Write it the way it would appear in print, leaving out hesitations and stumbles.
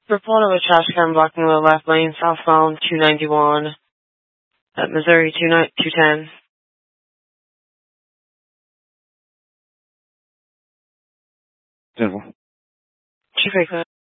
Report of a trash can blocking the left lane southbound 291 at Missouri 210. Simple. Chief Wakeman.